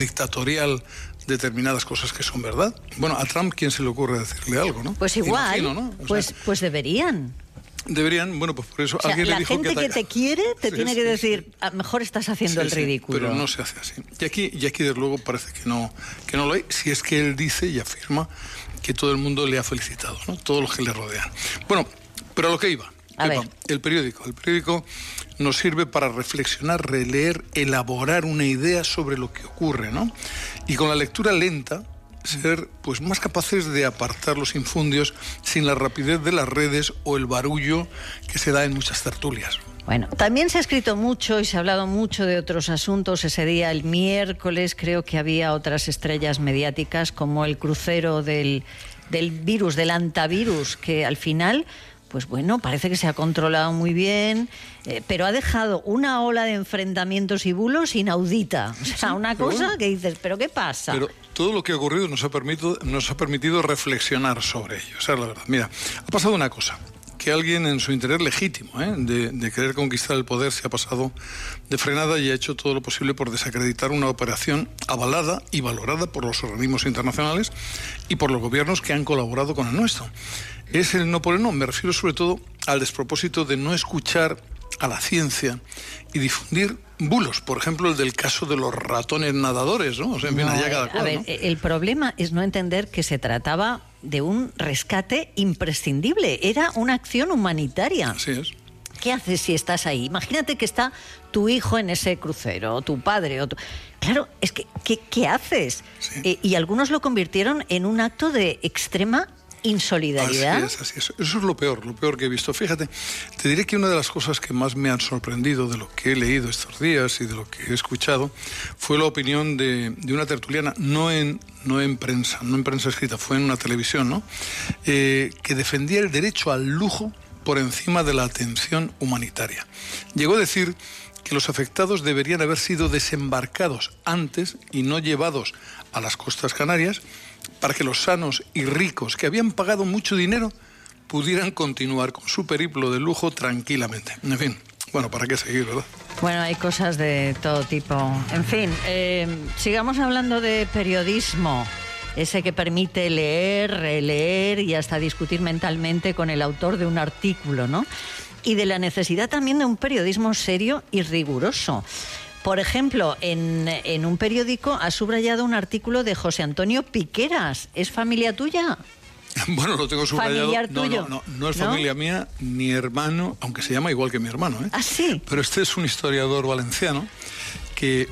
dictatorial determinadas cosas que son verdad. Bueno, a Trump, ¿quién se le ocurre decirle algo, no? Pues igual, imagino, ¿no? pues deberían. Deberían, bueno, pues por eso... O sea, alguien la le dijo gente que te quiere te tiene que decir, sí. Mejor estás haciendo el ridículo. Pero no se hace así. Y aquí desde luego parece que no lo hay, si es que él dice y afirma que todo el mundo le ha felicitado, ¿no? Todos los que le rodean. Bueno, pero a lo que iba. El periódico nos sirve para reflexionar, releer, elaborar una idea sobre lo que ocurre, ¿no? Y con la lectura lenta, ser pues más capaces de apartar los infundios sin la rapidez de las redes o el barullo que se da en muchas tertulias. Bueno, también se ha escrito mucho y se ha hablado mucho de otros asuntos. Ese día, el miércoles, creo que había otras estrellas mediáticas como el crucero del virus, del antivirus, que al final, pues bueno, parece que se ha controlado muy bien, pero ha dejado una ola de enfrentamientos y bulos inaudita. O sea, una cosa que dices, ¿pero qué pasa? Pero todo lo que ha ocurrido nos ha permitido reflexionar sobre ello. O sea, la verdad, mira, ha pasado una cosa. Que alguien en su interés legítimo de querer conquistar el poder se ha pasado de frenada y ha hecho todo lo posible por desacreditar una operación avalada y valorada por los organismos internacionales y por los gobiernos que han colaborado con el nuestro. Es el no por el no, me refiero sobre todo al despropósito de no escuchar a la ciencia y difundir bulos, por ejemplo el del caso de los ratones nadadores, ¿no? O sea, en fin, allá cada cual, a ver, ¿no? El problema es no entender que se trataba de un rescate imprescindible, era una acción humanitaria. Así es. ¿Qué haces si estás ahí? Imagínate que está tu hijo en ese crucero, o tu padre, Claro, es que, ¿qué haces? Sí. Y algunos lo convirtieron en un acto de extrema insolidaridad. Así es. Eso es lo peor que he visto. Fíjate, te diré que una de las cosas que más me han sorprendido de lo que he leído estos días y de lo que he escuchado fue la opinión de una tertuliana, no en prensa escrita, fue en una televisión, ¿no? Que defendía el derecho al lujo por encima de la atención humanitaria. Llegó a decir que los afectados deberían haber sido desembarcados antes y no llevados a las costas canarias para que los sanos y ricos que habían pagado mucho dinero pudieran continuar con su periplo de lujo tranquilamente. En fin, bueno, ¿para qué seguir, verdad? Bueno, hay cosas de todo tipo. En fin, sigamos hablando de periodismo. Ese que permite leer, releer y hasta discutir mentalmente con el autor de un artículo, ¿no? Y de la necesidad también de un periodismo serio y riguroso. Por ejemplo, en un periódico ha subrayado un artículo de José Antonio Piqueras. ¿Es familia tuya? Bueno, lo tengo subrayado. ¿Familiar tuyo? No es familia mía, ni hermano, aunque se llama igual que mi hermano, ¿eh? ¿Ah, sí? Pero este es un historiador valenciano que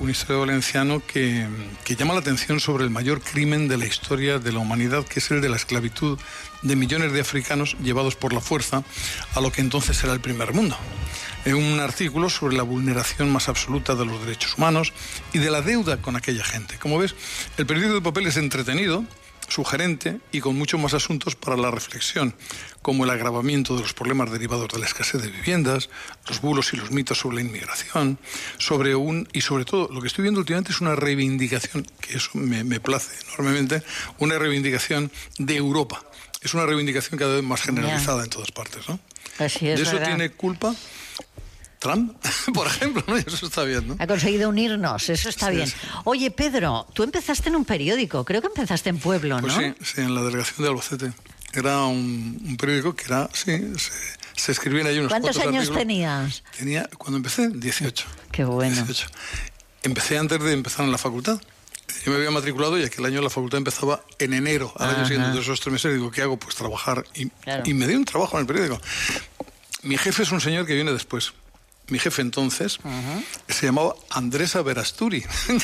llama la atención sobre el mayor crimen de la historia de la humanidad, que es el de la esclavitud de millones de africanos llevados por la fuerza a lo que entonces era el primer mundo. En un artículo sobre la vulneración más absoluta de los derechos humanos y de la deuda con aquella gente. Como ves, el periódico de papel es entretenido, sugerente y con muchos más asuntos para la reflexión, como el agravamiento de los problemas derivados de la escasez de viviendas, los bulos y los mitos sobre la inmigración, y sobre todo, lo que estoy viendo últimamente es una reivindicación, que eso me place enormemente, una reivindicación de Europa. Es una reivindicación cada vez más generalizada en todas partes, ¿no? Así es, de eso ¿verdad? tiene culpa Trump, por ejemplo, ¿no? Eso está bien, ¿no? Ha conseguido unirnos, eso está bien. Sí. Oye, Pedro, tú empezaste en un periódico, creo que empezaste en Pueblo, ¿no? Pues sí, en la delegación de Albacete. Era un periódico que era, se escribían ahí unos ¿Cuántos cuantos años artículos. tenías? Cuando empecé, 18. Qué bueno. 18. Empecé antes de empezar en la facultad. Yo me había matriculado y aquel año la facultad empezaba en enero, al año siguiente, de esos 3 meses. Digo, ¿qué hago? Pues trabajar. Y me dio un trabajo en el periódico. Mi jefe es un señor que viene después. Mi jefe entonces se llamaba Andrés Averasturi.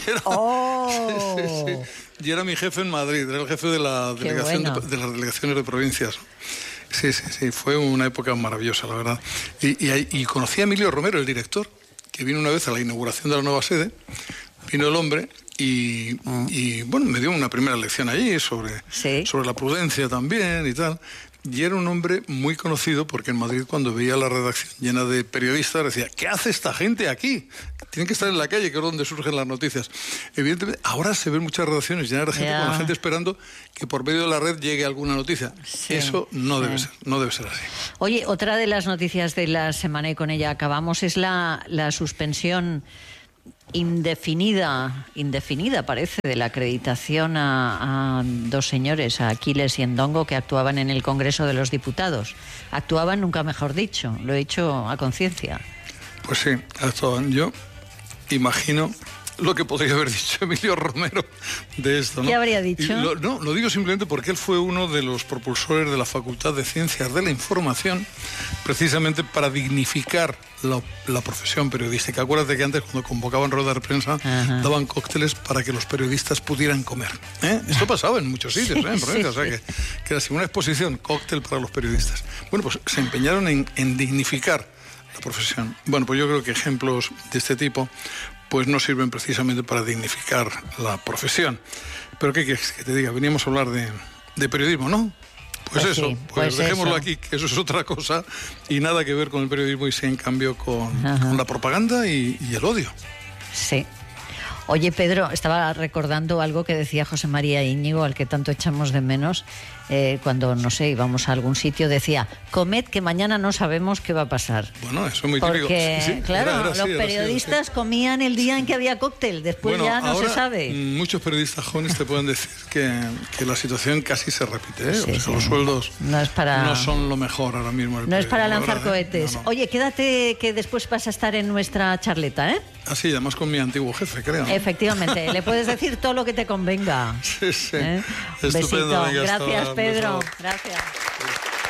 Y era mi jefe en Madrid, era el jefe de la delegación de las delegaciones de provincias. Sí, fue una época maravillosa, la verdad. Y conocí a Emilio Romero, el director, que vino una vez a la inauguración de la nueva sede. Vino el hombre y bueno, me dio una primera lección allí sobre la prudencia también y tal. Y era un hombre muy conocido porque en Madrid, cuando veía la redacción llena de periodistas, decía, ¿qué hace esta gente aquí? Tienen que estar en la calle, que es donde surgen las noticias. Evidentemente, ahora se ven muchas redacciones llenas de gente, con la gente esperando que por medio de la red llegue alguna noticia. Eso no debe ser así. Oye, otra de las noticias de la semana, y con ella acabamos, es la suspensión indefinida parece, de la acreditación a dos señores, a Aquiles y Ndongo, que actuaban en el Congreso de los Diputados. Actuaban, nunca mejor dicho, lo he dicho a conciencia. Pues sí, actuaban. Yo imagino lo que podría haber dicho Emilio Romero de esto, ¿no? ¿Qué habría dicho? Lo digo simplemente porque él fue uno de los propulsores de la Facultad de Ciencias de la Información, precisamente para dignificar la profesión periodística. Acuérdate que antes, cuando convocaban ruedas de prensa, daban cócteles para que los periodistas pudieran comer. Esto pasaba en muchos sitios, en provincia, o sea que era así, una exposición, cóctel para los periodistas. Bueno, pues se empeñaron en dignificar la profesión. Bueno, pues yo creo que ejemplos de este tipo pues no sirven precisamente para dignificar la profesión. Pero ¿qué quieres que te diga? Veníamos a hablar de periodismo, ¿no? Pues eso, sí, pues dejémoslo eso. aquí, que eso es otra cosa y nada que ver con el periodismo y sí, en cambio, con la propaganda y el odio. Sí. Oye, Pedro, estaba recordando algo que decía José María Íñigo, al que tanto echamos de menos, cuando, no sé, íbamos a algún sitio, decía, comed que mañana no sabemos qué va a pasar. Bueno, eso es muy típico. Porque, sí, claro, era los periodistas comían el día en que había cóctel, después bueno, ya no ahora, se sabe. Muchos periodistas jóvenes te pueden decir que la situación casi se repite, Sí, o sea, sí. los sueldos no son lo mejor ahora mismo. No es para lanzar ahora, cohetes. No. Oye, quédate que después vas a estar en nuestra charleta, ¿eh? Así, además con mi antiguo jefe, creo. Efectivamente, le puedes decir todo lo que te convenga. Sí, sí. Un Estupendo, besito. venga, hasta Gracias, ahora, Pedro. un beso. Gracias.